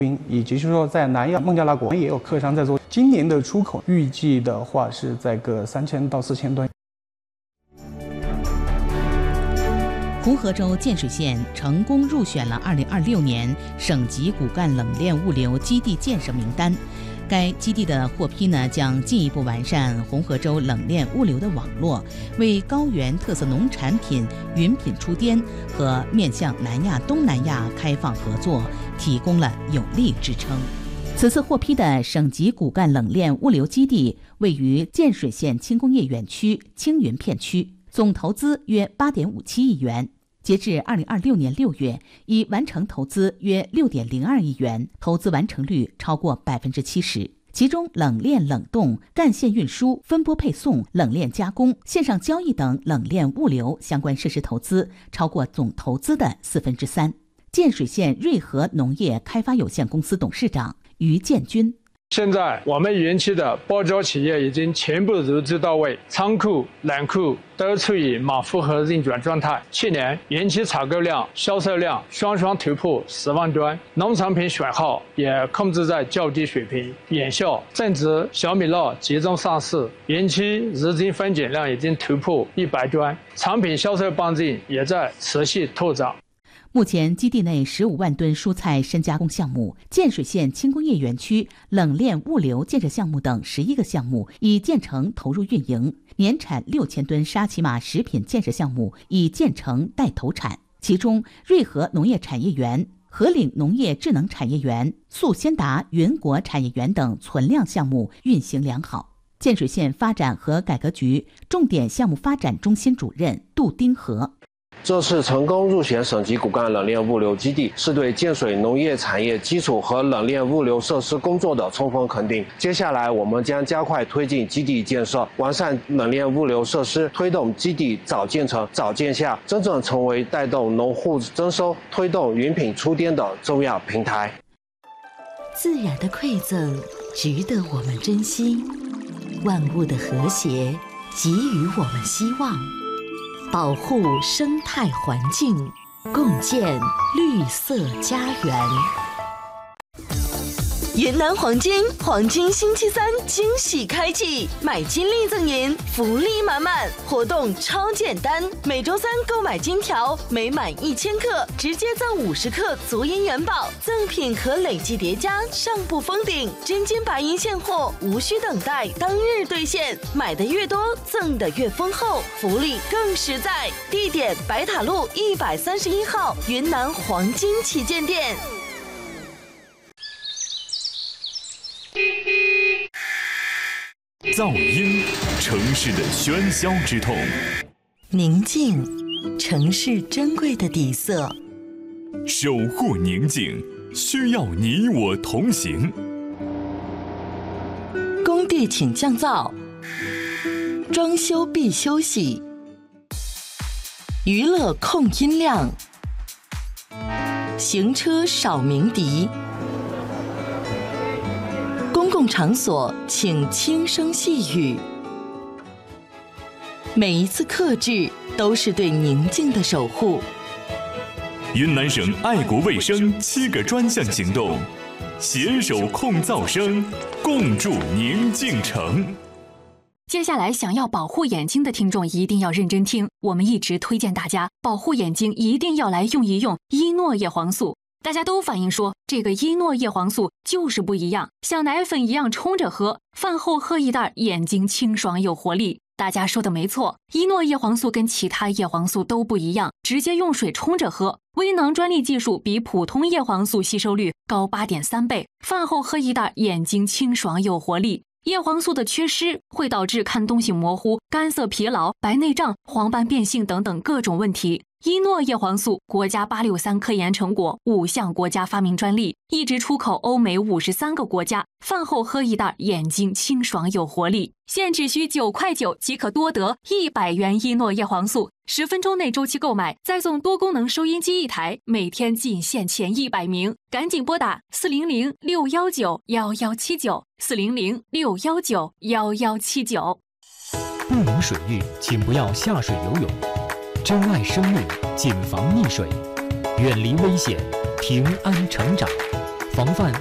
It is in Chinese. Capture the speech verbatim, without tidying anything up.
以及是说在南亚孟加拉国也有客商在做。今年的出口预计的话是在个三千到四千吨。 湖河州建水县成功入选了二零二六年省级骨干冷链物流基地建设名单。该基地的获批呢，将进一步完善红河州冷链物流的网络，为高原特色农产品云品出滇和面向南亚、东南亚开放合作提供了有力支撑。此次获批的省级骨干冷链物流基地位于建水县轻工业园区青云片区，总投资约八点五七亿元。截至二零二六年六月，已完成投资约六点零二亿元，投资完成率超过百分之七十。其中，冷链冷冻、干线运输、分拨配送、冷链加工、线上交易等冷链物流相关设施投资超过总投资的四分之三。建水县瑞和农业开发有限公司董事长于建军。 现在我们园区的包装企业已经全部入资到位，仓库、冷库都处于满负荷运转状态。去年园区采购量、销售量双双突破十万吨，农产品选号也控制在较低水平。眼下正值小米辣集中上市，园区日均分拣量已经突破一百吨，产品销售半径也在持续拓展。 目前，基地内十五万吨蔬菜深加工项目、建水县轻工业园区冷链物流建设项目等十一个项目已建成投入运营，年产六千吨沙琪玛食品建设项目已建成待投产。其中，瑞和农业产业园、河岭农业智能产业园、速先达云果产业园等存量项目运行良好。建水县发展和改革局重点项目发展中心主任杜丁和。 这次成功入选省级骨干冷链物流基地，是对建水农业产业基础和冷链物流设施工作的充分肯定。接下来，我们将加快推进基地建设，完善冷链物流设施，推动基地早建成、早建下，真正成为带动农户增收、推动云品出滇的重要平台。 自然的馈赠值得我们珍惜，万物的和谐给予我们希望。保护生态环境，共建绿色家园。 云南黄金黄金星期三惊喜开启，买金粒赠银，福利满满。活动超简单，每周三购买金条，每满一千克直接赠五十克足银元宝，赠品可累计叠加，上不封顶。真金白银现货，无需等待，当日兑现。买的越多，赠的越丰厚，福利更实在。地点：白塔路一百三十一号云南黄金旗舰店。 噪音，城市的喧嚣之痛； 宁静，城市珍贵的底色。 守护宁静，需要你我同行。 工地请降噪，装修必休息。娱乐控音量，行车少鸣笛。公共场所请轻声细语，每一次克制都是对宁静的守护。 云南省爱国卫生七个专项行动，携手控噪声，共筑宁静城。 接下来，想要保护眼睛的听众一定要认真听，我们一直推荐大家保护眼睛一定要来用一用依诺叶黄素。大家都反映说，这个依诺叶黄素就是不一样，像奶粉一样冲着喝，饭后喝一袋，眼睛清爽有活力。大家说的没错，依诺叶黄素跟其他叶黄素都不一样，直接用水冲着喝。微囊专利技术比普通叶黄素吸收率高 八点三 倍，饭后喝一袋，眼睛清爽有活力。叶黄素的缺失会导致看东西模糊、干涩疲劳、白内障、黄斑变性等等各种问题。依诺叶黄素国家八六三科研成果，五项国家发明专利，一直出口欧美五十三个国家。饭后喝一袋，眼睛清爽有活力。现只需九块九即可多得一百元依诺叶黄素，十分钟内周期购买，再送多功能收音机一台，每天仅限前一百名，赶紧拨打四零零六幺九幺幺七九四零零六幺九幺幺七九。 不明水域，请不要下水游泳。珍爱生命，谨防溺水，远离危险，平安成长。 防范